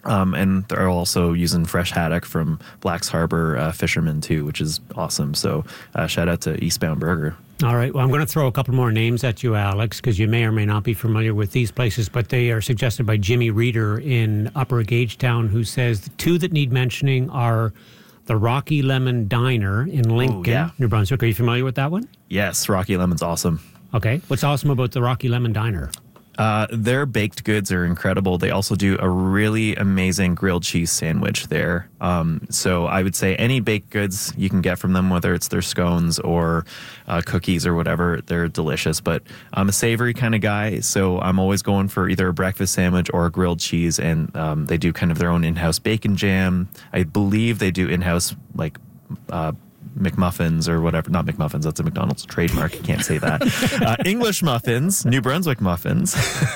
And they're also using fresh haddock from Black's Harbor fishermen too, which is awesome. So shout out to Eastbound Burger. All right. Well, I'm going to throw a couple more names at you, Alex, because you may or may not be familiar with these places, but they are suggested by Jimmy Reeder in Upper Gagetown, who says the two that need mentioning are the Rocky Lemon Diner in Lincoln, New Brunswick. Are you familiar with that one? Yes, Rocky Lemon's awesome. Okay. What's awesome about the Rocky Lemon Diner? Their baked goods are incredible. They also do a really amazing grilled cheese sandwich there. So I would say any baked goods you can get from them, whether it's their scones or cookies or whatever, they're delicious. But I'm a savory kind of guy, so I'm always going for either a breakfast sandwich or a grilled cheese. And they do kind of their own in-house bacon jam. I believe they do in-house like McMuffins or whatever. Not McMuffins, that's a McDonald's trademark. I can't say that. English muffins, New Brunswick muffins.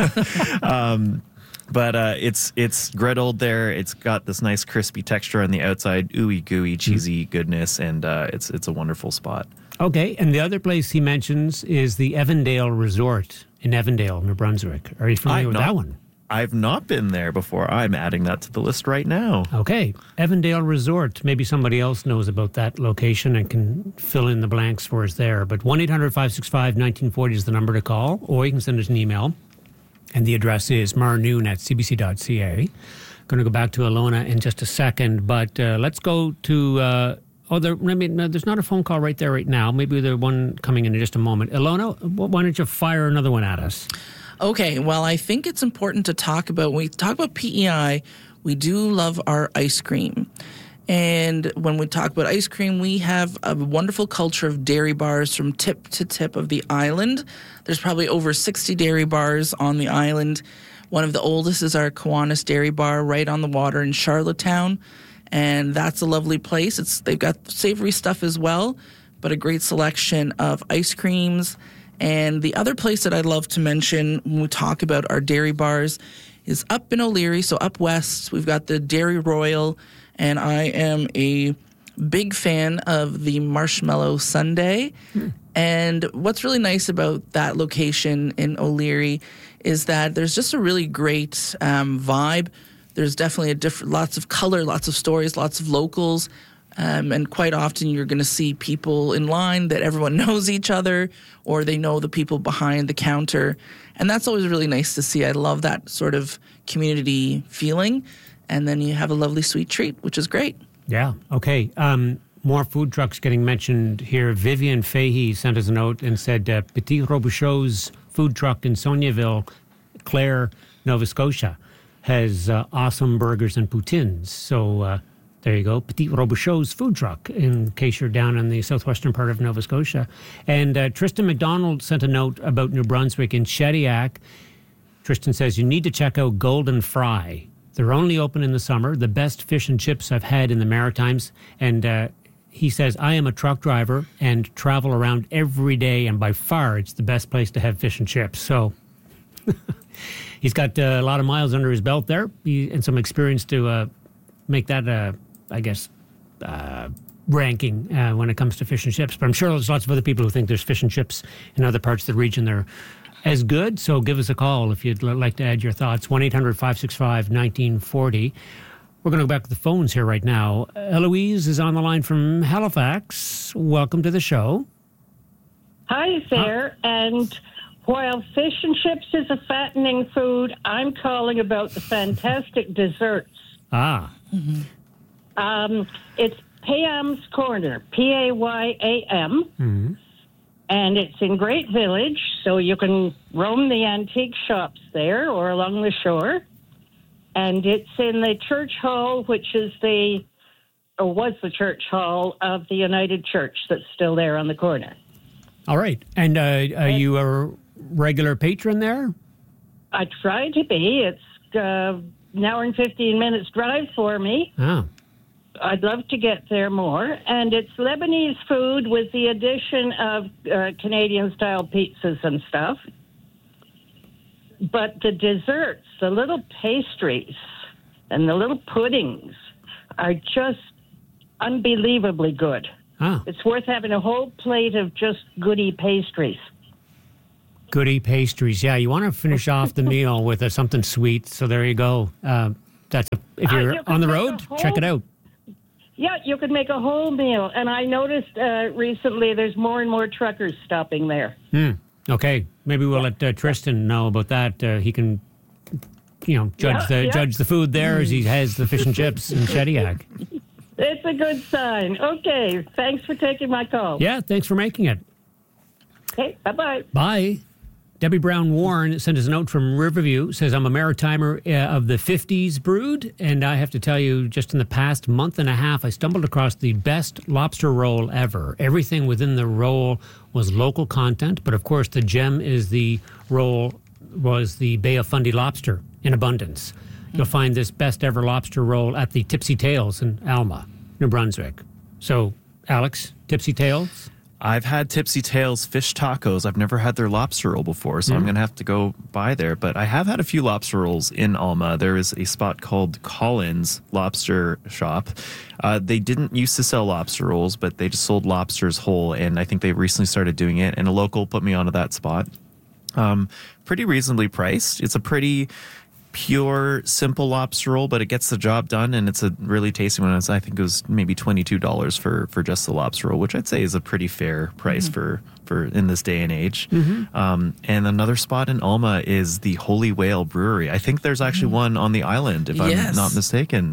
But it's griddled there. It's got this nice crispy texture on the outside, ooey gooey, cheesy goodness, and it's a wonderful spot. Okay, and the other place he mentions is the Evandale Resort in Evandale, New Brunswick. Are you familiar with that one? I've not been there before. I'm adding that to the list right now. Okay. Evandale Resort. Maybe somebody else knows about that location and can fill in the blanks for us there. But 1-800-565-1940 is the number to call, or you can send us an email. And the address is marnoon@cbc.ca. Going to go back to Alona in just a second, but let's go to... there's not a phone call right there right now. Maybe there's one coming in just a moment. Alona, why don't you fire another one at us? Okay, well, I think it's important to talk about, when we talk about PEI, we do love our ice cream. And when we talk about ice cream, we have a wonderful culture of dairy bars from tip to tip of the island. There's probably over 60 dairy bars on the island. One of the oldest is our Kiwanis Dairy Bar right on the water in Charlottetown. And that's a lovely place. They've got savory stuff as well, but a great selection of ice creams. And the other place that I'd love to mention when we talk about our dairy bars is up in O'Leary, so up west. We've got the Dairy Royal, and I am a big fan of the Marshmallow Sundae. And what's really nice about that location in O'Leary is that there's just a really great vibe. There's definitely lots of color, lots of stories, lots of locals. And quite often you're going to see people in line that everyone knows each other, or they know the people behind the counter. And that's always really nice to see. I love that sort of community feeling. And then you have a lovely sweet treat, which is great. Yeah. Okay. More food trucks getting mentioned here. Vivian Fahey sent us a note and said Petit Robichaud's food truck in Soniaville, Clare, Nova Scotia, has awesome burgers and poutines. So... there you go, Petit Robichaud's food truck, in case you're down in the southwestern part of Nova Scotia. And Tristan McDonald sent a note about New Brunswick in Shediac. Tristan says, you need to check out Golden Fry. They're only open in the summer. The best fish and chips I've had in the Maritimes. And he says, I am a truck driver and travel around every day, and by far it's the best place to have fish and chips. So he's got a lot of miles under his belt there and some experience to make that... ranking when it comes to fish and chips. But I'm sure there's lots of other people who think there's fish and chips in other parts of the region that are as good. So give us a call if you'd like to add your thoughts. 1-800-565-1940. We're going to go back to the phones here right now. Eloise is on the line from Halifax. Welcome to the show. Hi there. And while fish and chips is a fattening food, I'm calling about the fantastic desserts. Mm-hmm. It's Payam's Corner, Payam, and it's in Great Village, so you can roam the antique shops there or along the shore. And it's in the church hall, which was the church hall of the United Church that's still there on the corner. All right. And are you a regular patron there? I try to be. It's an hour and 15 minutes drive for me. Oh. I'd love to get there more. And it's Lebanese food with the addition of Canadian-style pizzas and stuff. But the desserts, the little pastries, and the little puddings are just unbelievably good. Oh. It's worth having a whole plate of just goody pastries. Goody pastries. Yeah, you want to finish off the meal with something sweet. So there you go. That's if you're You on the could road, make a check it out. Yeah, you could make a whole meal. And I noticed recently there's more and more truckers stopping there. Okay, maybe we'll let Tristan know about that. He can, judge the food there as he has the fish and chips in Shediac. It's a good sign. Okay, thanks for taking my call. Yeah, thanks for making it. Okay, bye-bye. Bye. Debbie Brown Warren sent us a note from Riverview, says, I'm a maritimer of the 50s brood, and I have to tell you, just in the past month and a half, I stumbled across the best lobster roll ever. Everything within the roll was local content, but of course the gem is the roll was the Bay of Fundy lobster in abundance. You'll find this best ever lobster roll at the Tipsy Tails in Alma, New Brunswick. So, Alex, Tipsy Tails? I've had Tipsy Tails fish tacos. I've never had their lobster roll before, so I'm going to have to go by there. But I have had a few lobster rolls in Alma. There is a spot called Collins Lobster Shop. They didn't used to sell lobster rolls, but they just sold lobsters whole, and I think they recently started doing it, and a local put me onto that spot. Pretty reasonably priced. It's a pretty pure, simple lobster roll, but it gets the job done, and it's a really tasty one. I think it was maybe $22 for just the lobster roll, which I'd say is a pretty fair price for in this day and age. And another spot in Alma is the Holy Whale Brewery. I think there's actually one on the island, if I'm not mistaken.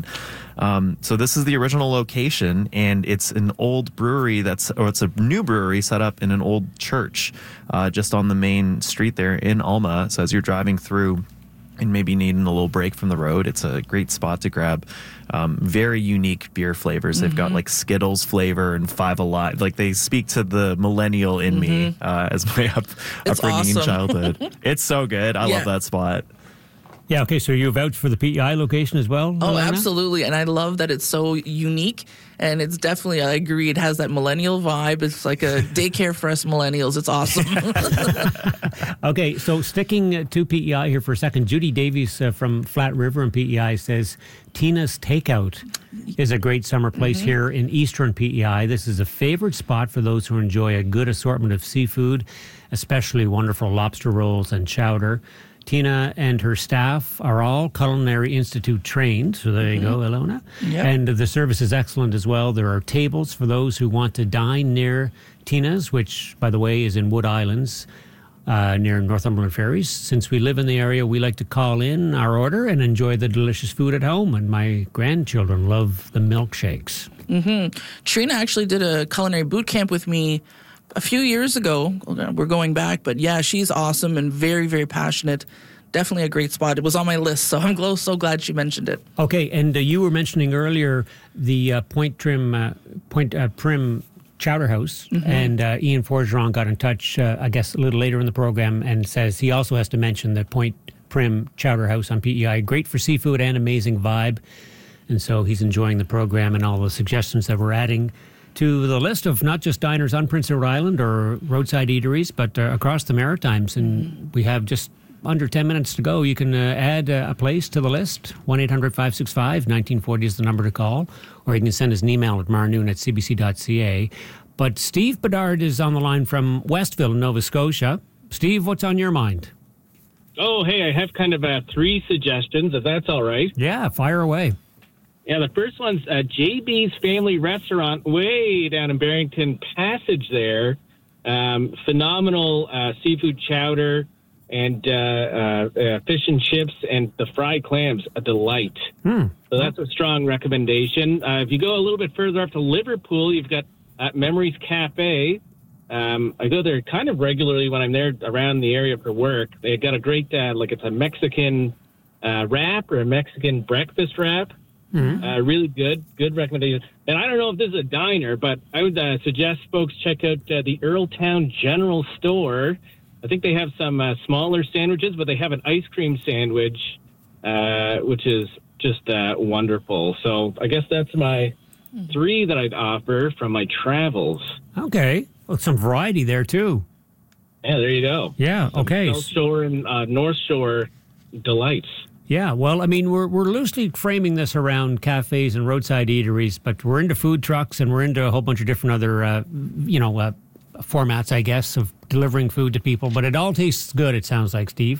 So this is the original location, and it's an old brewery it's a new brewery set up in an old church just on the main street there in Alma. So as you're driving through and maybe needing a little break from the road, it's a great spot to grab very unique beer flavors. They've got like Skittles flavor and Five Alive. Like they speak to the millennial in me as my upbringing in childhood. It's so good. I love that spot. Yeah, okay, so you vouch for the PEI location as well? Oh, Elena? absolutely. And I love that it's so unique. And it's definitely, I agree, it has that millennial vibe. It's like a daycare for us millennials. It's awesome. Okay, so sticking to PEI here for a second, Judy Davies from Flat River in PEI says, Tina's Takeout is a great summer place here in eastern PEI. This is a favorite spot for those who enjoy a good assortment of seafood, especially wonderful lobster rolls and chowder. Tina and her staff are all Culinary Institute trained, so there you go, Ilona. Yep. And the service is excellent as well. There are tables for those who want to dine near Tina's, which, by the way, is in Wood Islands, near Northumberland Ferries. Since we live in the area, we like to call in our order and enjoy the delicious food at home, and my grandchildren love the milkshakes. Trina actually did a culinary boot camp with me a few years ago. We're going back, but yeah, she's awesome and very, very passionate. Definitely a great spot. It was on my list, so I'm so glad she mentioned it. Okay, and you were mentioning earlier the Point Prim Chowder House, and Ian Forgeron got in touch, I guess, a little later in the program, and says he also has to mention the Point Prim Chowder House on PEI. Great for seafood and amazing vibe, and so he's enjoying the program and all the suggestions that we're adding to the list of not just diners on Prince Edward Island or roadside eateries, but across the Maritimes. And we have just under 10 minutes to go. You can add a place to the list. 1-800-565-1940 is the number to call. Or you can send us an email at marnoon@cbc.ca. But Steve Bedard is on the line from Westville, Nova Scotia. Steve, what's on your mind? Oh, hey, I have kind of 3 suggestions, if that's all right. Yeah, fire away. Yeah, the first one's JB's Family Restaurant way down in Barrington Passage there. Phenomenal seafood chowder and fish and chips and the fried clams, a delight. So that's a strong recommendation. If you go a little bit further up to Liverpool, you've got Memories Cafe. I go there kind of regularly when I'm there around the area for work. They've got a great, it's a Mexican wrap or a Mexican breakfast wrap. Really good recommendation. And I don't know if this is a diner, but I would suggest folks check out the Earltown General Store. I think they have some smaller sandwiches, but they have an ice cream sandwich, which is just wonderful. So I guess that's my 3 that I'd offer from my travels. Okay. Well, some variety there, too. Yeah, there you go. Yeah, okay. South Shore and North Shore delights. Yeah, well, I mean, we're loosely framing this around cafes and roadside eateries, but we're into food trucks and we're into a whole bunch of different other, formats, I guess, of delivering food to people. But it all tastes good, it sounds like, Steve.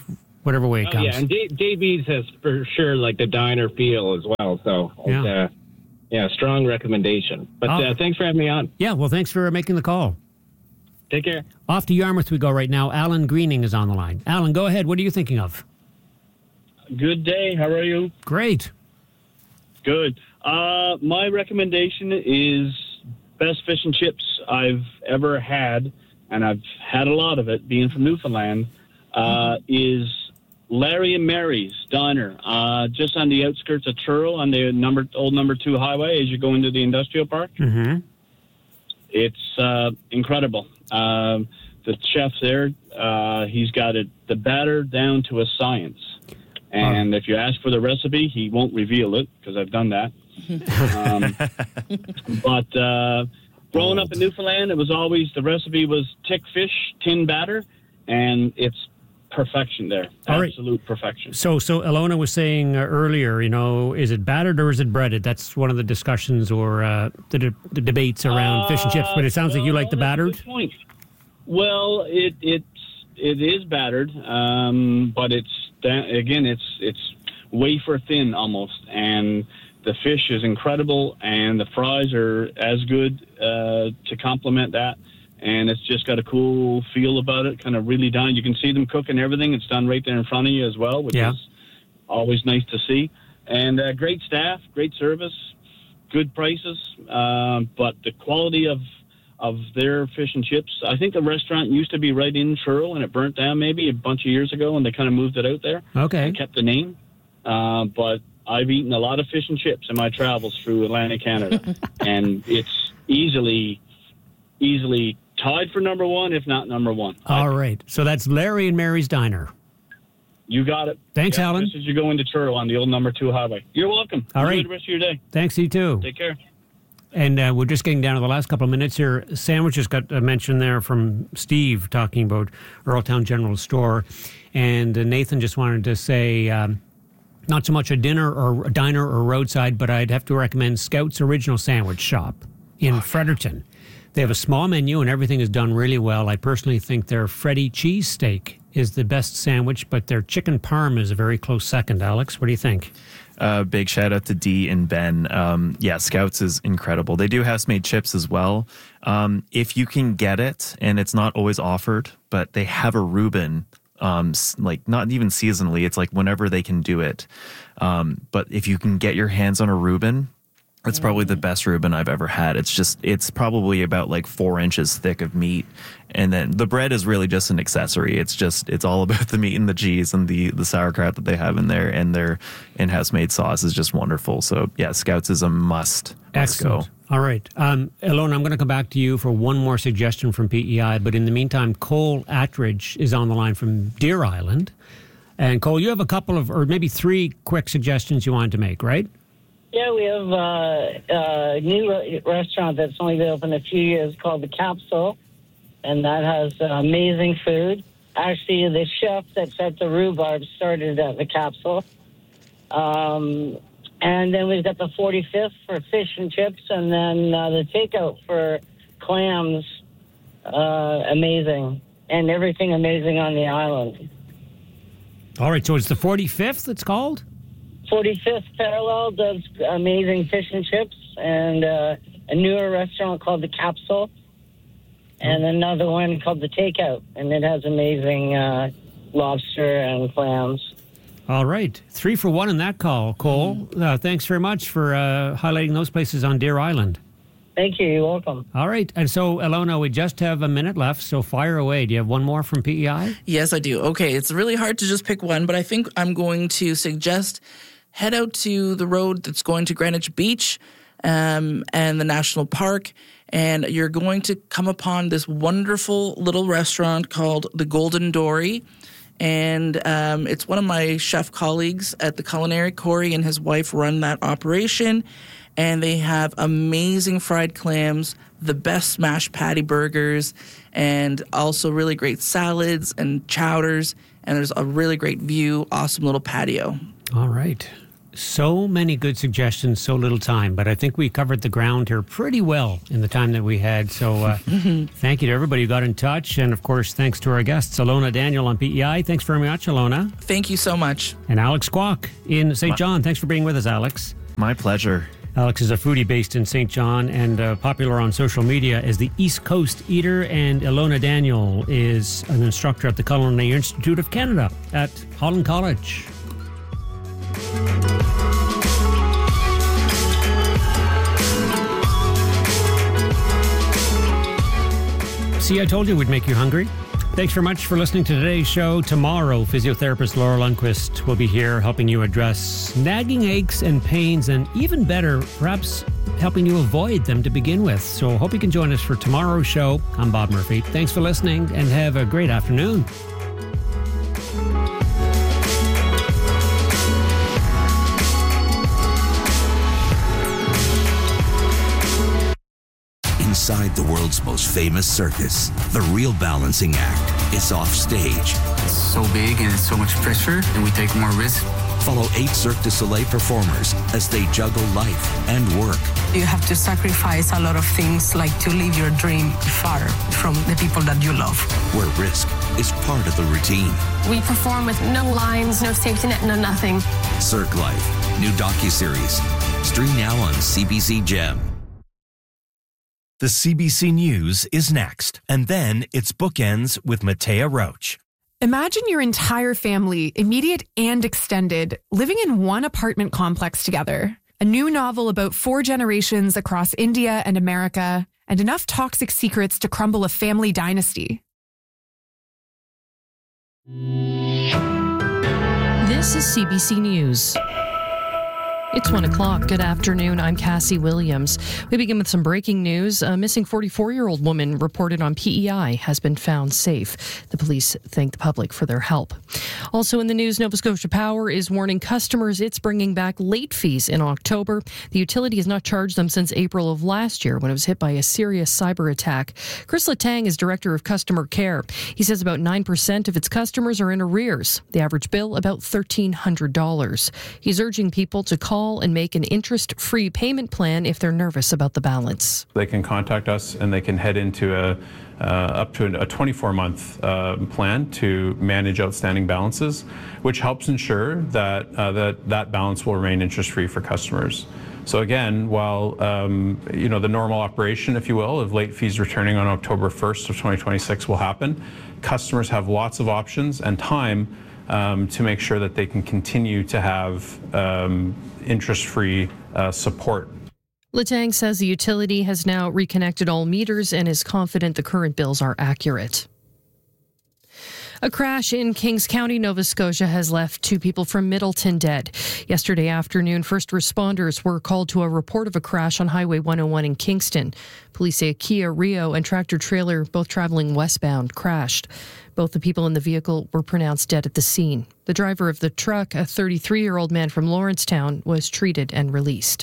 whatever way it comes. Yeah, and JB's has for sure like the diner feel as well. So, strong recommendation. But thanks for having me on. Yeah, well, thanks for making the call. Take care. Off to Yarmouth we go right now. Alan Greening is on the line. Alan, go ahead. What are you thinking of? Good day. How are you? Great. Good. My recommendation is best fish and chips I've ever had, and I've had a lot of it, being from Newfoundland, is Larry and Mary's Diner, just on the outskirts of Truro on the old number 2 highway as you go into the industrial park. Mm-hmm. It's incredible. The chef there, he's got the batter down to a science. And if you ask for the recipe, he won't reveal it because I've done that. But growing up in Newfoundland, it was always the recipe was tick fish, tin batter, and it's perfection there. Absolute perfection. So Ilona was saying earlier, is it battered or is it breaded? That's one of the discussions or the debates around fish and chips. But it sounds like you like the battered. Good point. Well, it is battered, but it's wafer thin almost, and the fish is incredible, and the fries are as good to complement that. And it's just got a cool feel about it, kind of really done. You can see them cooking everything. It's done right there in front of you as well, which is always nice to see. And great staff, great service, good prices. But the quality of their fish and chips, I think the restaurant used to be right in Truro, and it burnt down maybe a bunch of years ago, and they kind of moved it out there. Okay. And kept the name. But I've eaten a lot of fish and chips in my travels through Atlantic Canada, and it's easily tied for number one, if not number one. All right. So that's Larry and Mary's Diner. You got it. Thanks, Alan. Just as you go into Truro on the old number 2 highway. You're welcome. All right. Enjoy the rest of your day. Thanks, you too. Take care. And we're just getting down to the last couple of minutes here. Sandwiches got a mention there from Steve talking about Earltown General Store. And Nathan just wanted to say, not so much a diner or roadside, but I'd have to recommend Scout's Original Sandwich Shop in Fredericton. They have a small menu and everything is done really well. I personally think their Freddy cheesesteak is the best sandwich, but their chicken parm is a very close second. Alex, what do you think? Big shout out to Dee and Ben. Scouts is incredible. They do house-made chips as well. If you can get it, and it's not always offered, but they have a Reuben, like not even seasonally. It's like whenever they can do it. But if you can get your hands on a Reuben, it's probably the best Reuben I've ever had. It's probably about like 4 inches thick of meat. And then the bread is really just an accessory. It's all about the meat and the cheese and the sauerkraut that they have in there. And their in-house made sauce is just wonderful. So yeah, Scouts is a must. Excellent. Let's go. All right. Ilona, I'm going to come back to you for one more suggestion from PEI. But in the meantime, Cole Attridge is on the line from Deer Island. And Cole, you have a couple of, or maybe 3 quick suggestions you wanted to make, right? Yeah, we have a new restaurant that's only been open a few years called The Capsule, and that has amazing food. Actually, the chef that's at the Rhubarb started at The Capsule. And then we've got the 45th for fish and chips, and then the takeout for clams. Amazing. And everything amazing on the island. All right, so it's the 45th it's called? 45th Parallel does amazing fish and chips, and a newer restaurant called The Capsule, and another one called The Takeout, and it has amazing lobster and clams. All right. 3 for 1 in that call, Cole. Thanks very much for highlighting those places on Deer Island. Thank you. You're welcome. All right. And so, Ilona, we just have a minute left, so fire away. Do you have one more from PEI? Yes, I do. Okay, it's really hard to just pick one, but I think I'm going to suggest head out to the road that's going to Greenwich Beach and the National Park, and you're going to come upon this wonderful little restaurant called the Golden Dory. And it's one of my chef colleagues at the Culinary. Corey and his wife run that operation, and they have amazing fried clams, the best smashed patty burgers, and also really great salads and chowders, and there's a really great view, awesome little patio. All right. So many good suggestions, so little time, but I think we covered the ground here pretty well in the time that we had. So thank you to everybody who got in touch. And of course, thanks to our guests, Alona Daniel on PEI. Thanks very much, Alona. Thank you so much. And Alex Kwok in St. John. Thanks for being with us, Alex. My pleasure. Alex is a foodie based in St. John and popular on social media as the East Coast Eater. And Alona Daniel is an instructor at the Culinary Institute of Canada at Holland College. See, I told you we'd make you hungry. Thanks very much for listening to today's show. Tomorrow, physiotherapist Laura Lundquist will be here helping you address nagging aches and pains, and even better, perhaps helping you avoid them to begin with. So hope you can join us for tomorrow's show. I'm Bob Murphy. Thanks for listening and have a great afternoon. Inside the world's most famous circus, the real balancing act is off stage. It's so big and it's so much pressure, and we take more risk. Follow 8 Cirque du Soleil performers as they juggle life and work. You have to sacrifice a lot of things, like to live your dream far from the people that you love. Where risk is part of the routine. We perform with no lines, no safety net, no nothing. Cirque Life, new docuseries. Stream now on CBC Gem. The CBC News is next, and then it's Bookends with Matea Roach. Imagine your entire family, immediate and extended, living in one apartment complex together. A new novel about 4 generations across India and America, and enough toxic secrets to crumble a family dynasty. This is CBC News. It's 1 o'clock. Good afternoon. I'm Cassie Williams. We begin with some breaking news. A missing 44-year-old woman reported on PEI has been found safe. The police thank the public for their help. Also in the news, Nova Scotia Power is warning customers it's bringing back late fees in October. The utility has not charged them since April of last year when it was hit by a serious cyber attack. Chris Letang is Director of Customer Care. He says about 9% of its customers are in arrears. The average bill about $1,300. He's urging people to call and make an interest-free payment plan if they're nervous about the balance. They can contact us and they can head into up to a 24-month plan to manage outstanding balances, which helps ensure that that balance will remain interest-free for customers. So again, while the normal operation, if you will, of late fees returning on October 1st of 2026 will happen, customers have lots of options and time to make sure that they can continue to have interest-free support. Letang says the utility has now reconnected all meters and is confident the current bills are accurate. A crash in Kings County, Nova Scotia has left 2 people from Middleton dead. Yesterday afternoon, first responders were called to a report of a crash on Highway 101 in Kingston. Police say a Kia Rio and tractor-trailer, both traveling westbound, crashed. Both the people in the vehicle were pronounced dead at the scene. The driver of the truck, a 33-year-old man from Lawrencetown, was treated and released.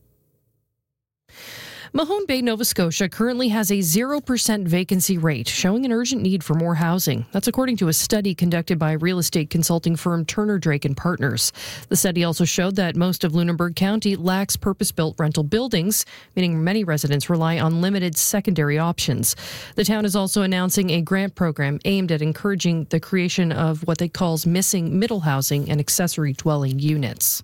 Mahone Bay, Nova Scotia currently has a 0% vacancy rate, showing an urgent need for more housing. That's according to a study conducted by real estate consulting firm Turner Drake and Partners. The study also showed that most of Lunenburg County lacks purpose-built rental buildings, meaning many residents rely on limited secondary options. The town is also announcing a grant program aimed at encouraging the creation of what they calls missing middle housing and accessory dwelling units.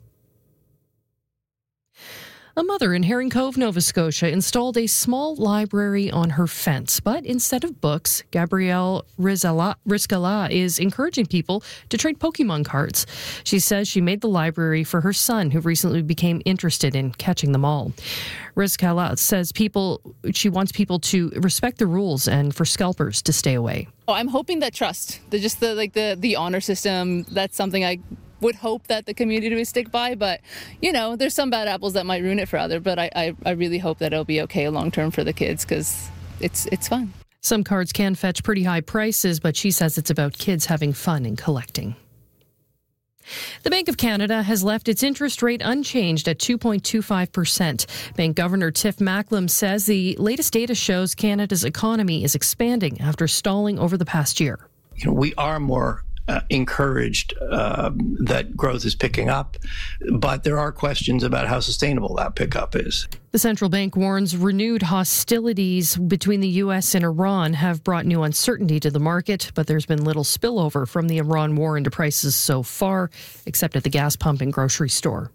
A mother in Herring Cove, Nova Scotia, installed a small library on her fence. But instead of books, Gabrielle Rizcala is encouraging people to trade Pokemon cards. She says she made the library for her son, who recently became interested in catching them all. Rizcala says she wants people to respect the rules and for scalpers to stay away. I'm hoping that trust, the honor system, that's something I would hope that the community would stick by, but there's some bad apples that might ruin it for others, but I really hope that it'll be okay long term for the kids because it's fun. Some cards can fetch pretty high prices, but she says it's about kids having fun and collecting. The Bank of Canada has left its interest rate unchanged at 2.25%. Bank Governor Tiff Macklem says the latest data shows Canada's economy is expanding after stalling over the past year. We are more encouraged that growth is picking up. But there are questions about how sustainable that pickup is. The central bank warns renewed hostilities between the U.S. and Iran have brought new uncertainty to the market, but there's been little spillover from the Iran war into prices so far, except at the gas pump and grocery store.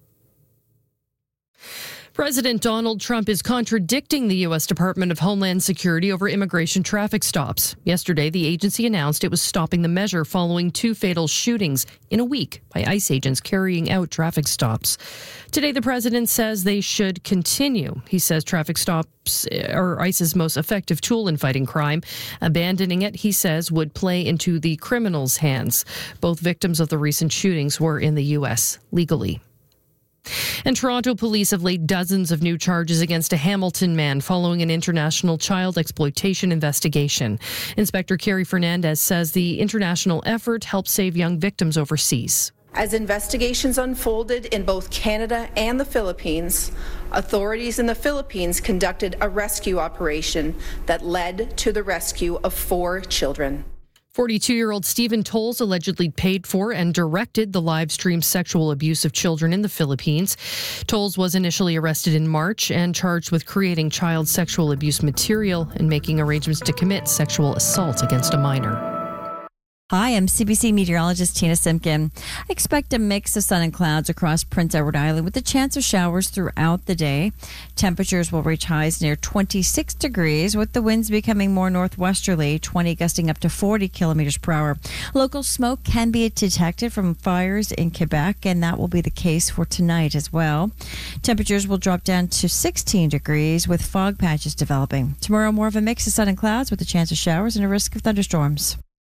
President Donald Trump is contradicting the U.S. Department of Homeland Security over immigration traffic stops. Yesterday, the agency announced it was stopping the measure following 2 fatal shootings in a week by ICE agents carrying out traffic stops. Today, the president says they should continue. He says traffic stops are ICE's most effective tool in fighting crime. Abandoning it, he says, would play into the criminals' hands. Both victims of the recent shootings were in the U.S. legally. And Toronto police have laid dozens of new charges against a Hamilton man following an international child exploitation investigation. Inspector Carrie Fernandez says the international effort helps save young victims overseas. As investigations unfolded in both Canada and the Philippines, authorities in the Philippines conducted a rescue operation that led to the rescue of 4 children. 42-year-old Stephen Tolles allegedly paid for and directed the live-stream sexual abuse of children in the Philippines. Tolles was initially arrested in March and charged with creating child sexual abuse material and making arrangements to commit sexual assault against a minor. Hi, I'm CBC meteorologist Tina Simpkin. I expect a mix of sun and clouds across Prince Edward Island with a chance of showers throughout the day. Temperatures will reach highs near 26 degrees with the winds becoming more northwesterly, 20 gusting up to 40 kilometers per hour. Local smoke can be detected from fires in Quebec, and that will be the case for tonight as well. Temperatures will drop down to 16 degrees with fog patches developing. Tomorrow, more of a mix of sun and clouds with a chance of showers and a risk of thunderstorms.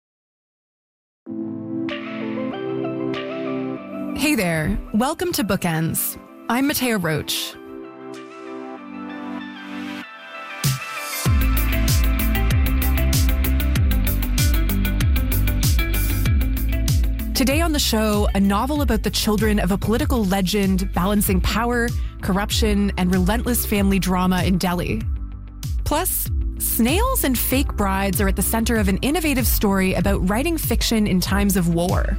Hey there, welcome to Bookends. I'm Matea Roach. Today on the show, a novel about the children of a political legend balancing power, corruption, and relentless family drama in Delhi. Plus, snails and fake brides are at the center of an innovative story about writing fiction in times of war.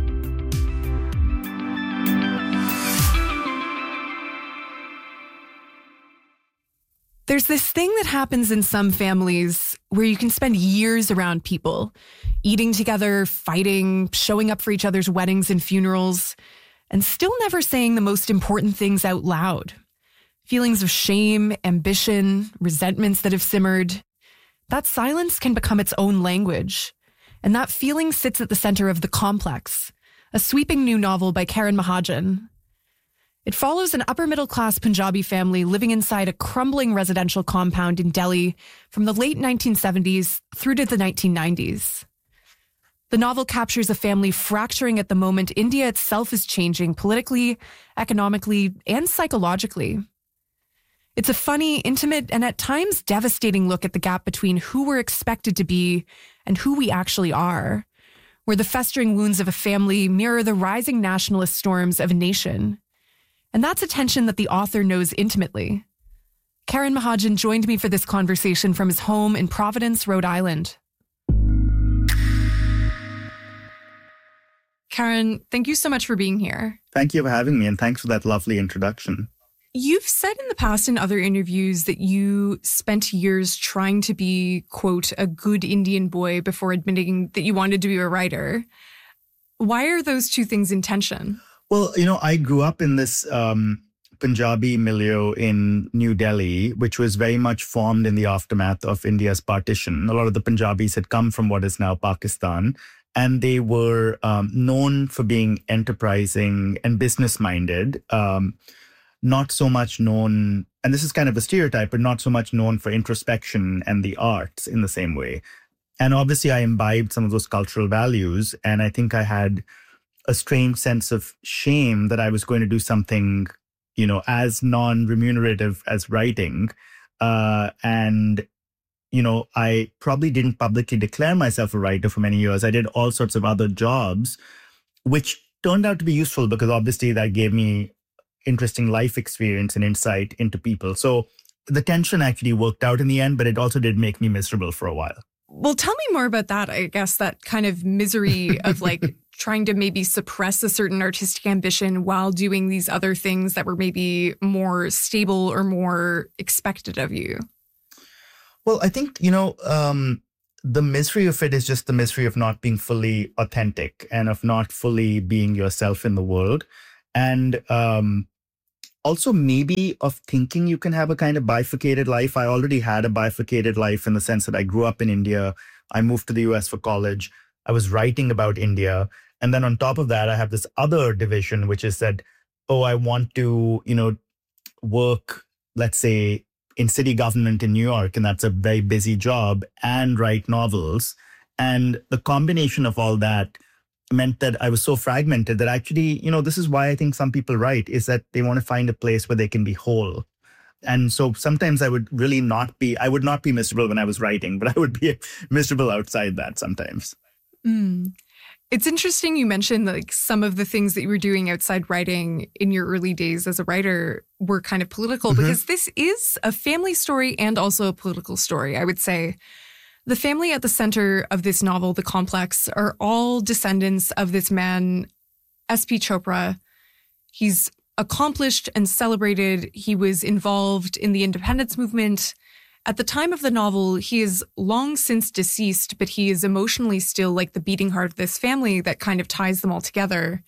There's this thing that happens in some families where you can spend years around people, eating together, fighting, showing up for each other's weddings and funerals, and still never saying the most important things out loud. Feelings of shame, ambition, resentments that have simmered. That silence can become its own language. And that feeling sits at the center of The Complex, a sweeping new novel by Karan Mahajan. It follows an upper-middle-class Punjabi family living inside a crumbling residential compound in Delhi from the late 1970s through to the 1990s. The novel captures a family fracturing at the moment India itself is changing politically, economically, and psychologically. It's a funny, intimate, and at times devastating look at the gap between who we're expected to be and who we actually are, where the festering wounds of a family mirror the rising nationalist storms of a nation. And that's a tension that the author knows intimately. Karan Mahajan joined me for this conversation from his home in Providence, Rhode Island. Karan, thank you so much for being here. Thank you for having me, and thanks for that lovely introduction. You've said in the past in other interviews that you spent years trying to be, quote, a good Indian boy before admitting that you wanted to be a writer. Why are those two things in tension? Well, I grew up in this Punjabi milieu in New Delhi, which was very much formed in the aftermath of India's partition. A lot of the Punjabis had come from what is now Pakistan, and they were known for being enterprising and business-minded, not so much known, and this is kind of a stereotype, but not so much known for introspection and the arts in the same way. And obviously, I imbibed some of those cultural values, and I think I had a strange sense of shame that I was going to do something, as non-remunerative as writing. And I probably didn't publicly declare myself a writer for many years. I did all sorts of other jobs, which turned out to be useful because obviously that gave me interesting life experience and insight into people. So the tension actually worked out in the end, but it also did make me miserable for a while. Well, tell me more about that. I guess that kind of misery of like trying to maybe suppress a certain artistic ambition while doing these other things that were maybe more stable or more expected of you. Well, I think, the misery of it is just the misery of not being fully authentic and of not fully being yourself in the world. And also maybe of thinking you can have a kind of bifurcated life. I already had a bifurcated life in the sense that I grew up in India. I moved to the US for college. I was writing about India. And then on top of that, I have this other division, which is that, I want to, work, let's say, in city government in New York, and that's a very busy job, and write novels. And the combination of all that meant that I was so fragmented that actually, this is why I think some people write, is that they want to find a place where they can be whole. And so sometimes I would not be miserable when I was writing, but I would be miserable outside that sometimes. It's interesting you mentioned like some of the things that you were doing outside writing in your early days as a writer were kind of political, because this is a family story and also a political story, I would say. The family at the center of this novel, The Complex, are all descendants of this man, S.P. Chopra. He's accomplished and celebrated. He was involved in the independence movement. At the time of the novel, he is long since deceased, but he is emotionally still like the beating heart of this family that kind of ties them all together.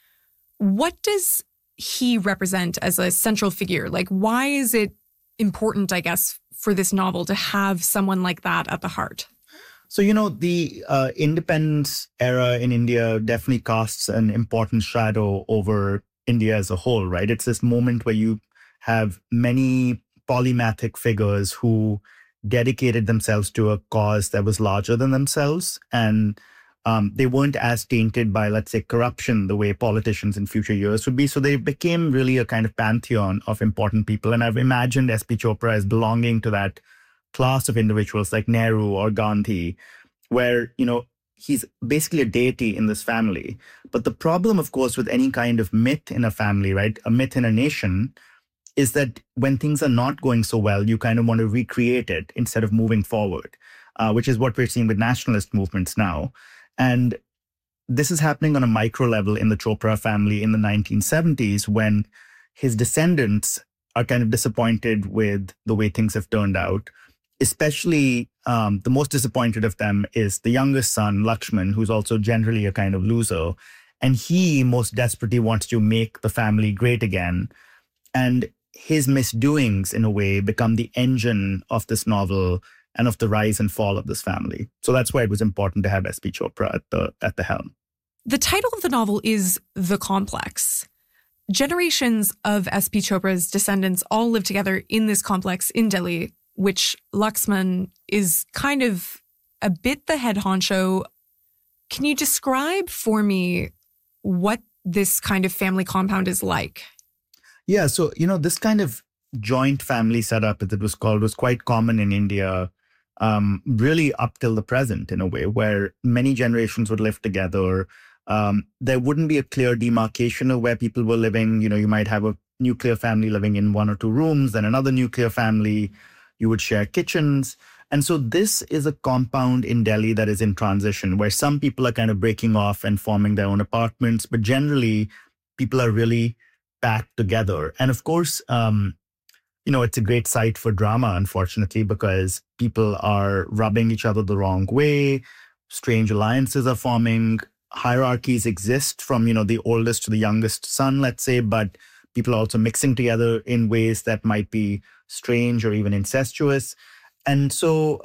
What does he represent as a central figure? Like, why is it important, I guess, for this novel to have someone like that at the heart? So, the independence era in India definitely casts an important shadow over India as a whole, right? It's this moment where you have many polymathic figures who dedicated themselves to a cause that was larger than themselves. And they weren't as tainted by, let's say, corruption the way politicians in future years would be. So they became really a kind of pantheon of important people. And I've imagined S.P. Chopra as belonging to that class of individuals like Nehru or Gandhi, where, he's basically a deity in this family. But the problem, of course, with any kind of myth in a family, right, a myth in a nation, is that when things are not going so well, you kind of want to recreate it instead of moving forward, which is what we're seeing with nationalist movements now. And this is happening on a micro level in the Chopra family in the 1970s, when his descendants are kind of disappointed with the way things have turned out. Especially the most disappointed of them is the youngest son, Lakshman, who's also generally a kind of loser. And he most desperately wants to make the family great again. And his misdoings, in a way, become the engine of this novel and of the rise and fall of this family. So that's why it was important to have S.P. Chopra at the helm. The title of the novel is The Complex. Generations of S.P. Chopra's descendants all live together in this complex in Delhi, which Lakshman is kind of a bit the head honcho. Can you describe for me what this kind of family compound is like? Yeah, so, this kind of joint family setup, as it was called, was quite common in India, really up till the present, in a way, where many generations would live together. There wouldn't be a clear demarcation of where people were living. You might have a nuclear family living in one or two rooms, then another nuclear family. You would share kitchens. And so this is a compound in Delhi that is in transition, where some people are kind of breaking off and forming their own apartments, but generally people are really packed together. And of course, it's a great site for drama, unfortunately, because people are rubbing each other the wrong way. Strange alliances are forming. Hierarchies exist from, the oldest to the youngest son, let's say, but people are also mixing together in ways that might be strange or even incestuous. And so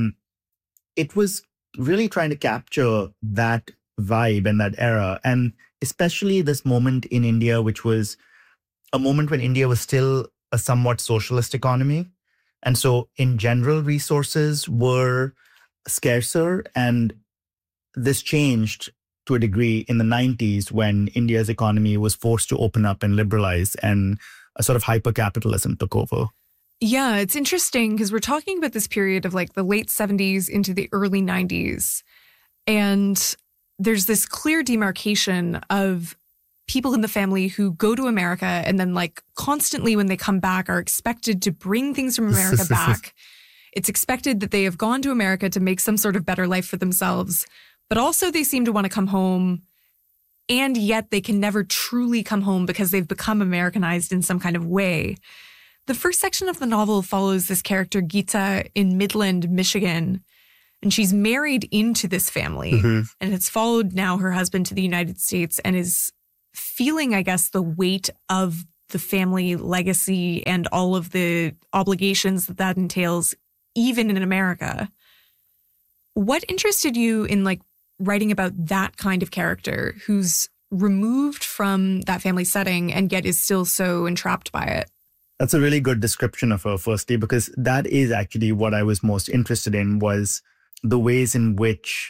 it was really trying to capture that vibe and that era. And especially this moment in India, which was a moment when India was still a somewhat socialist economy. And so in general, resources were scarcer. And this changed to a degree in the 90s when India's economy was forced to open up and liberalize, and a sort of hyper-capitalism took over. Yeah, it's interesting because we're talking about this period of like the late 70s into the early 90s. And there's this clear demarcation of people in the family who go to America and then like constantly when they come back are expected to bring things from America back. It's expected that they have gone to America to make some sort of better life for themselves, but also they seem to want to come home, and yet they can never truly come home because they've become Americanized in some kind of way. The first section of the novel follows this character, Gita, in Midland, Michigan, and she's married into this family. Mm-hmm. And it's followed now her husband to the United States and is feeling, I guess, the weight of the family legacy and all of the obligations that entails, even in America. What interested you in writing about that kind of character who's removed from that family setting and yet is still so entrapped by it? That's a really good description of her, firstly, because that is actually what I was most interested in, was the ways in which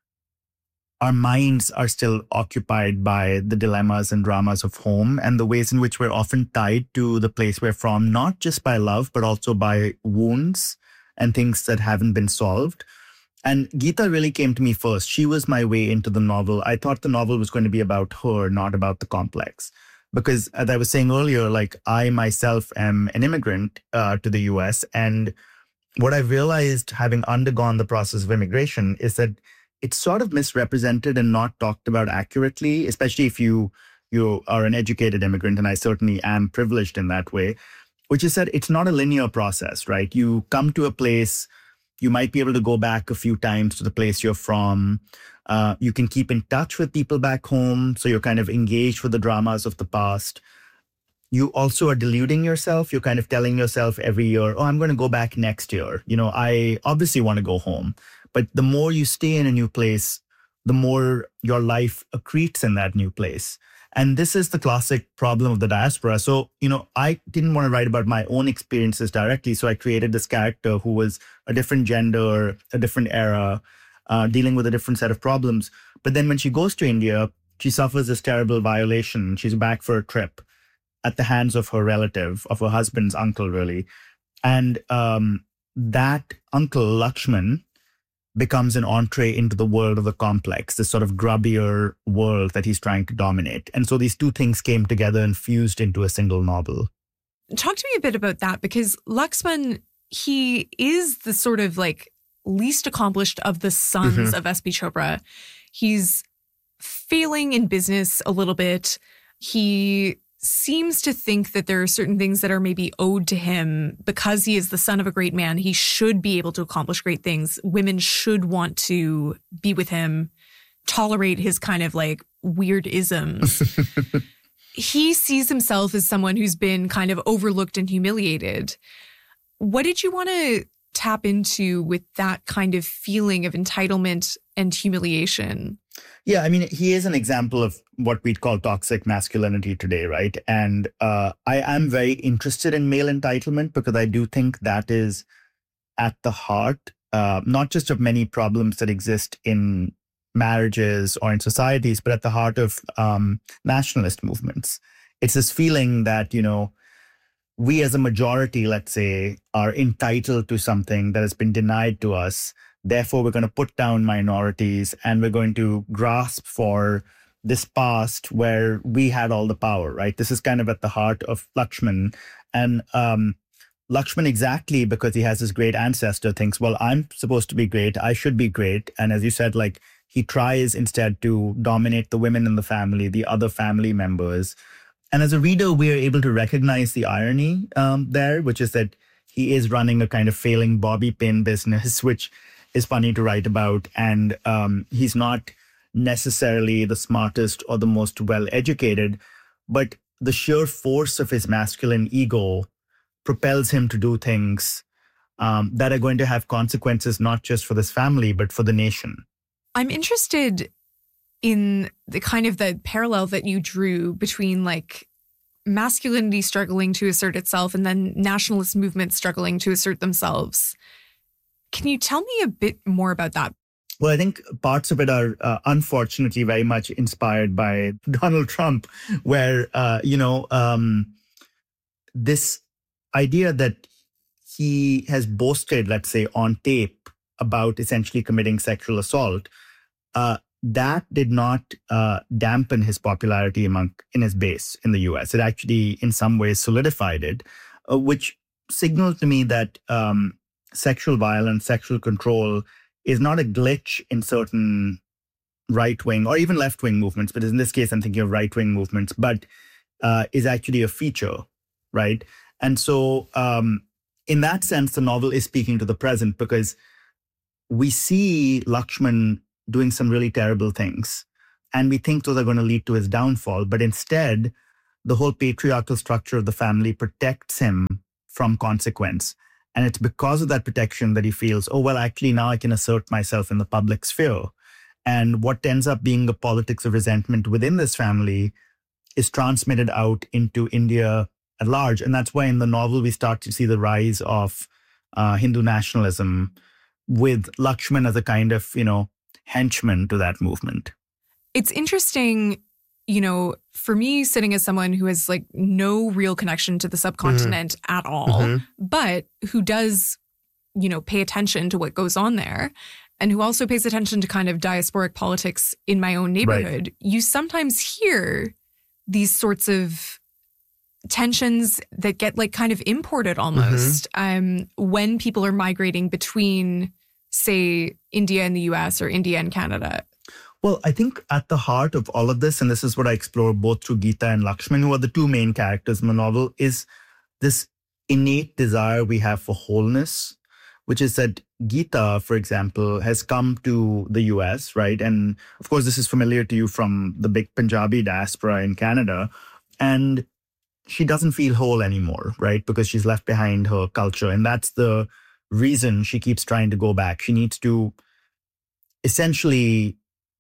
our minds are still occupied by the dilemmas and dramas of home, and the ways in which we're often tied to the place we're from, not just by love, but also by wounds and things that haven't been solved. And Gita really came to me first. She was my way into the novel. I thought the novel was going to be about her, not about the complex. Because as I was saying earlier, I myself am an immigrant to the US. And what I realized, having undergone the process of immigration, is that it's sort of misrepresented and not talked about accurately, especially if you are an educated immigrant. And I certainly am privileged in that way, which is that it's not a linear process, right? You come to a place, you might be able to go back a few times to the place you're from. You can keep in touch with people back home, so you're kind of engaged with the dramas of the past. You also are deluding yourself. You're kind of telling yourself every year, oh, I'm going to go back next year. I obviously want to go home. But the more you stay in a new place, the more your life accretes in that new place. And this is the classic problem of the diaspora. So, I didn't want to write about my own experiences directly. So I created this character who was a different gender, a different era, dealing with a different set of problems. But then when she goes to India, she suffers this terrible violation. She's back for a trip at the hands of her relative, of her husband's uncle, really. And that uncle, Lakshman, becomes an entree into the world of the complex, this sort of grubbier world that he's trying to dominate. And so these two things came together and fused into a single novel. Talk to me a bit about that, because Lakshman, he is the sort of least accomplished of the sons of S.P. Chopra. He's failing in business a little bit. He seems to think that there are certain things that are maybe owed to him because he is the son of a great man. He should be able to accomplish great things. Women should want to be with him, tolerate his kind of weird isms. He sees himself as someone who's been kind of overlooked and humiliated. What did you want to tap into with that kind of feeling of entitlement and humiliation? Yeah, he is an example of what we'd call toxic masculinity today, right? And I am very interested in male entitlement because I do think that is at the heart, not just of many problems that exist in marriages or in societies, but at the heart of nationalist movements. It's this feeling that, we as a majority, let's say, are entitled to something that has been denied to us. Therefore, we're going to put down minorities and we're going to grasp for this past where we had all the power, right? This is kind of at the heart of Lakshman. And Lakshman, exactly because he has this great ancestor, thinks, well, I'm supposed to be great. I should be great. And as you said, he tries instead to dominate the women in the family, the other family members. And as a reader, we are able to recognize the irony there, which is that he is running a kind of failing bobby pin business, which is funny to write about. And he's not necessarily the smartest or the most well-educated, but the sheer force of his masculine ego propels him to do things that are going to have consequences, not just for this family, but for the nation. I'm interested in the kind of the parallel that you drew between masculinity struggling to assert itself and then nationalist movements struggling to assert themselves. Can you tell me a bit more about that? Well, I think parts of it are unfortunately very much inspired by Donald Trump, where, this idea that he has boasted, let's say, on tape about essentially committing sexual assault, that did not dampen his popularity in his base in the US. It actually, in some ways, solidified it, which signaled to me that sexual violence, sexual control is not a glitch in certain right-wing or even left-wing movements, but in this case, I'm thinking of right-wing movements, but is actually a feature, right? And so in that sense, the novel is speaking to the present because we see Lakshman doing some really terrible things, and we think those are going to lead to his downfall, but instead, the whole patriarchal structure of the family protects him from consequence. And it's because of that protection that he feels, oh, well, actually, now I can assert myself in the public sphere. And what ends up being a politics of resentment within this family is transmitted out into India at large. And that's why in the novel, we start to see the rise of Hindu nationalism with Lakshman as a kind of, henchman to that movement. It's interesting, for me, sitting as someone who has like no real connection to the subcontinent at all, but who does, pay attention to what goes on there and who also pays attention to kind of diasporic politics in my own neighborhood, you sometimes hear these sorts of tensions that get like kind of imported almost when people are migrating between, say, India and the US or India and Canada. Well, I think at the heart of all of this, and this is what I explore both through Geeta and Lakshman, who are the two main characters in the novel, is this innate desire we have for wholeness, which is that Geeta, for example, has come to the US, right? And of course, this is familiar to you from the big Punjabi diaspora in Canada. And she doesn't feel whole anymore, right? Because she's left behind her culture. And that's the reason she keeps trying to go back. She needs to essentially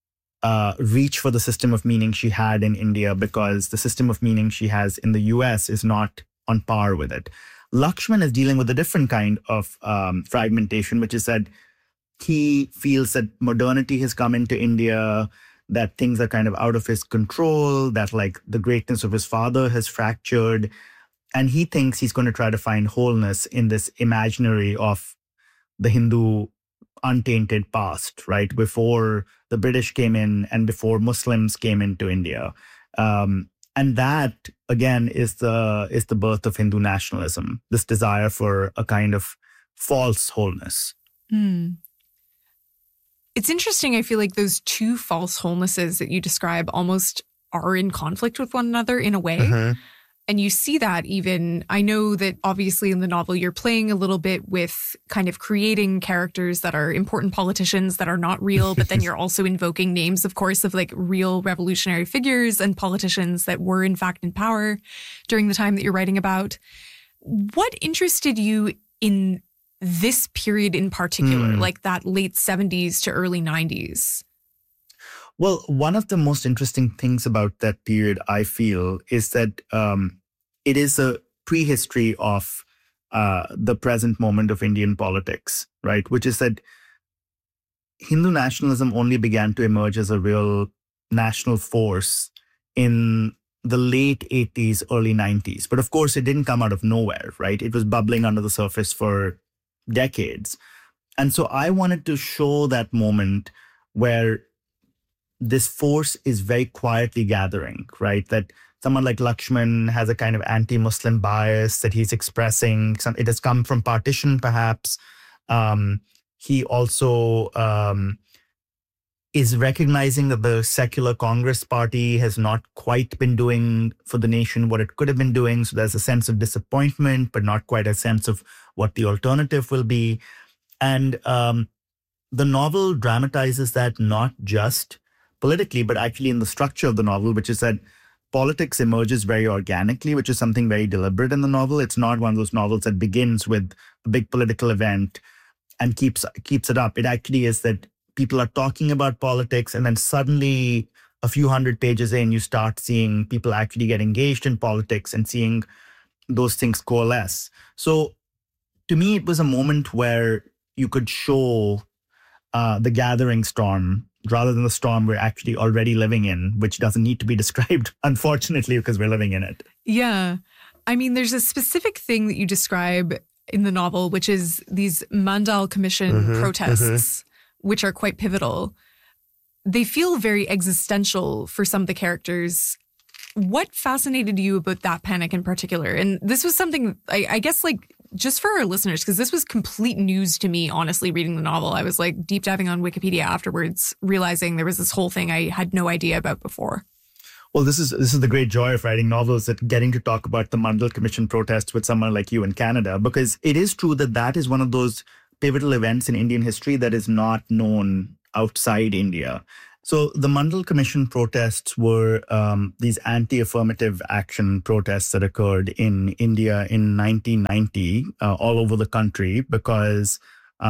reach for the system of meaning she had in India because the system of meaning she has in the US is not on par with it. Lakshman is dealing with a different kind of fragmentation, which is that he feels that modernity has come into India, that things are kind of out of his control, that like the greatness of his father has fractured. And he thinks he's going to try to find wholeness in this imaginary of the Hindu untainted past, right? Before the British came in and before Muslims came into India. And that, again, is the birth of Hindu nationalism, this desire for a kind of false wholeness. It's interesting. I feel like those two false wholenesses that you describe almost are in conflict with one another in a way. And you see that even, I know that obviously in the novel, you're playing a little bit with kind of creating characters that are important politicians that are not real, but then you're also invoking names, of course, of like real revolutionary figures and politicians that were in fact in power during the time that you're writing about. What interested you in this period in particular, like that late 70s to early 90s? Well, one of the most interesting things about that period, I feel, is that it is a prehistory of the present moment of Indian politics, right? Which is that Hindu nationalism only began to emerge as a real national force in the late 80s, early 90s. But of course, it didn't come out of nowhere, right? It was bubbling under the surface for decades. And so I wanted to show that moment where this force is very quietly gathering, right? That someone like Lakshman has a kind of anti-Muslim bias that he's expressing. It has come from partition, perhaps. He also is recognizing that the secular Congress party has not quite been doing for the nation what it could have been doing. So there's a sense of disappointment, but not quite a sense of what the alternative will be. And the novel dramatizes that not just politically, but actually in the structure of the novel, which is that politics emerges very organically, which is something very deliberate in the novel. It's not one of those novels that begins with a big political event and keeps it up. It actually is that people are talking about politics, and then suddenly a few hundred pages in, you start seeing people actually get engaged in politics and seeing those things coalesce. So to me, it was a moment where you could show the gathering storm rather than the storm we're actually already living in, which doesn't need to be described, unfortunately, because we're living in it. Yeah. I mean, there's a specific thing that you describe in the novel, which is these Mandal Commission protests, which are quite pivotal. They feel very existential for some of the characters. What fascinated you about that panic in particular? And this was something, I guess, like just for our listeners, because this was complete news to me, honestly, reading the novel. I was like deep diving on Wikipedia afterwards, realizing there was this whole thing I had no idea about before. Well, this is the great joy of writing novels, that getting to talk about the Mandal Commission protests with someone like you in Canada, because it is true that that is one of those pivotal events in Indian history that is not known outside India. So the Mandal Commission protests were these anti-affirmative action protests that occurred in India in 1990 all over the country, because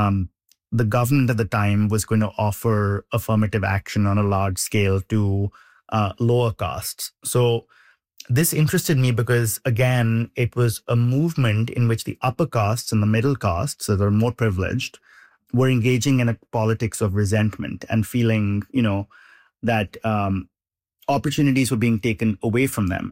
the government at the time was going to offer affirmative action on a large scale to lower castes. So this interested me because, again, it was a movement in which the upper castes and the middle castes, that are more privileged, were engaging in a politics of resentment and feeling, that opportunities were being taken away from them.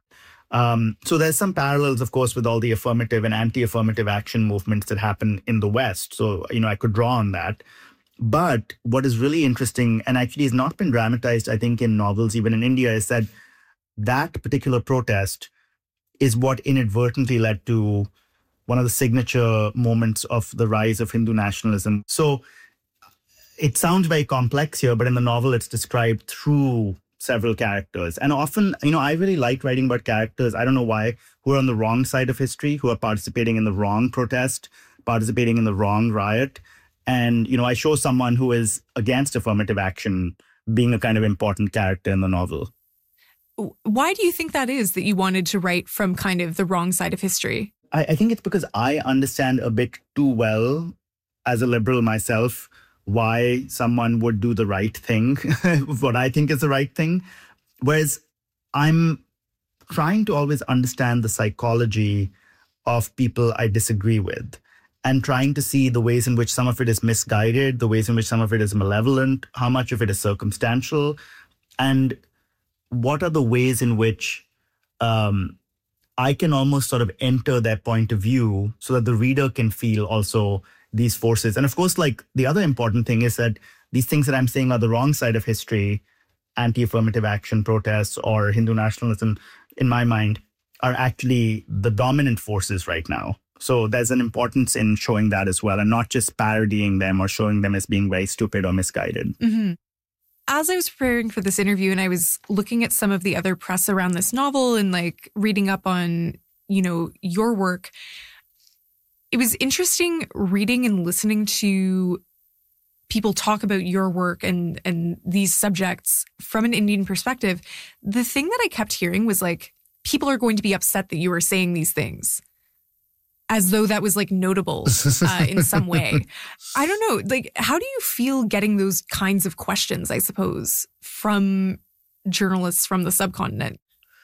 So there's some parallels, of course, with all the affirmative and anti-affirmative action movements that happen in the West. So, I could draw on that. But what is really interesting, and actually has not been dramatized, I think, in novels, even in India, is that that particular protest is what inadvertently led to one of the signature moments of the rise of Hindu nationalism. So it sounds very complex here, but in the novel, it's described through several characters. And often, I really like writing about characters, I don't know why, who are on the wrong side of history, who are participating in the wrong protest, participating in the wrong riot. And, I show someone who is against affirmative action being a kind of important character in the novel. Why do you think that is, that you wanted to write from kind of the wrong side of history? I think it's because I understand a bit too well, as a liberal myself, why someone would do the right thing, what I think is the right thing. Whereas I'm trying to always understand the psychology of people I disagree with, and trying to see the ways in which some of it is misguided, the ways in which some of it is malevolent, how much of it is circumstantial, and what are the ways in which I can almost sort of enter their point of view so that the reader can feel also these forces. And of course, like, the other important thing is that these things that I'm saying are the wrong side of history, anti-affirmative action protests or Hindu nationalism, in my mind, are actually the dominant forces right now. So there's an importance in showing that as well, and not just parodying them or showing them as being very stupid or misguided. Mm-hmm. As I was preparing for this interview and I was looking at some of the other press around this novel and like reading up on, your work, it was interesting reading and listening to people talk about your work and these subjects from an Indian perspective. The thing that I kept hearing was like, people are going to be upset that you are saying these things, as though that was like notable in some way. I don't know. Like, how do you feel getting those kinds of questions, I suppose, from journalists from the subcontinent?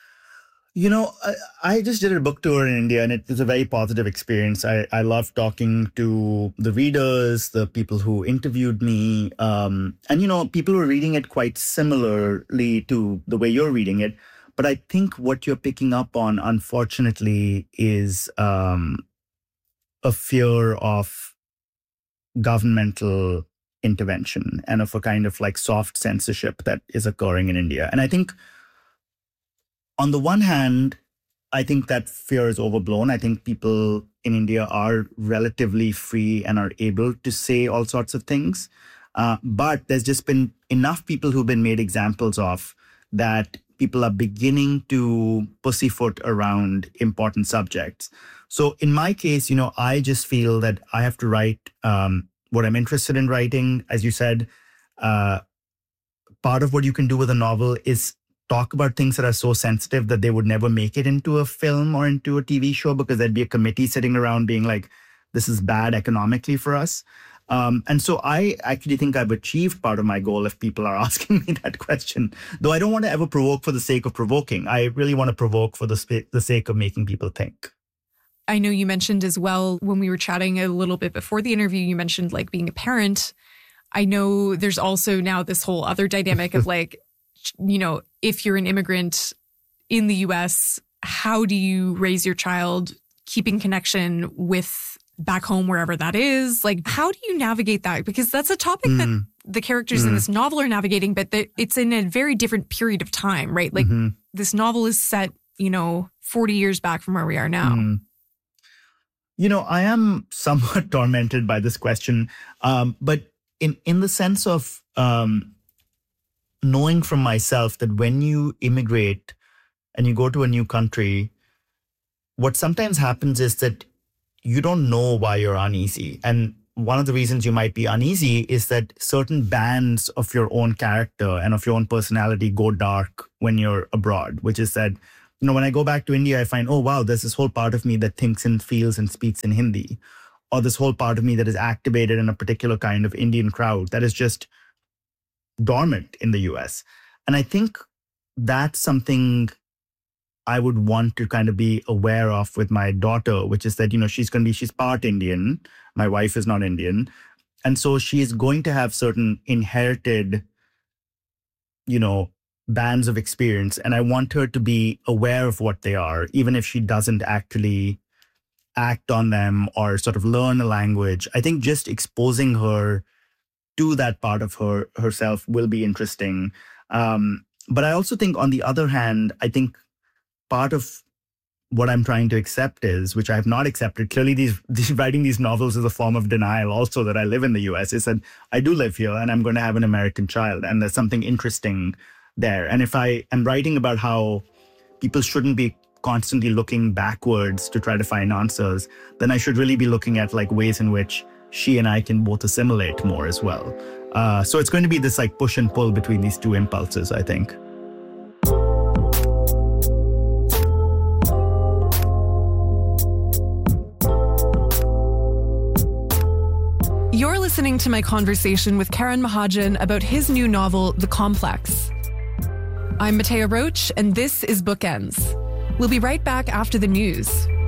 I just did a book tour in India, and it was a very positive experience. I loved talking to the readers, the people who interviewed me. And, people were reading it quite similarly to the way you're reading it. But I think what you're picking up on, unfortunately, is a fear of governmental intervention and of a kind of like soft censorship that is occurring in India. And I think on the one hand, I think that fear is overblown. I think people in India are relatively free and are able to say all sorts of things. But there's just been enough people who've been made examples of that people are beginning to pussyfoot around important subjects. So in my case, I just feel that I have to write what I'm interested in writing. As you said, part of what you can do with a novel is talk about things that are so sensitive that they would never make it into a film or into a TV show, because there'd be a committee sitting around being like, this is bad economically for us. And so I actually think I've achieved part of my goal if people are asking me that question. Though I don't want to ever provoke for the sake of provoking. I really want to provoke for the sake of making people think. I know you mentioned as well, when we were chatting a little bit before the interview, you mentioned like being a parent. I know there's also now this whole other dynamic of like, if you're an immigrant in the US, how do you raise your child, keeping connection with back home, wherever that is? Like, how do you navigate that? Because that's a topic that the characters in this novel are navigating, but it's in a very different period of time, right? Like this novel is set, 40 years back from where we are now. I am somewhat tormented by this question, but in the sense of knowing from myself that when you immigrate and you go to a new country, what sometimes happens is that you don't know why you're uneasy. And one of the reasons you might be uneasy is that certain bands of your own character and of your own personality go dark when you're abroad, which is that, when I go back to India, I find, oh, wow, there's this whole part of me that thinks and feels and speaks in Hindi, or this whole part of me that is activated in a particular kind of Indian crowd that is just dormant in the US. And I think that's something I would want to kind of be aware of with my daughter, which is that, she's part Indian. My wife is not Indian. And so she is going to have certain inherited, bands of experience. And I want her to be aware of what they are, even if she doesn't actually act on them or sort of learn a language. I think just exposing her to that part of herself will be interesting. But I also think, on the other hand, I think part of what I'm trying to accept is, which I have not accepted, clearly writing these novels is a form of denial also that I live in the US, is that I do live here and I'm going to have an American child. And there's something interesting there. And if I am writing about how people shouldn't be constantly looking backwards to try to find answers, then I should really be looking at ways in which she and I can both assimilate more as well. So it's going to be this push and pull between these two impulses, I think. You're listening to my conversation with Karan Mahajan about his new novel, The Complex. I'm Matea Roach, and this is Bookends. We'll be right back after the news.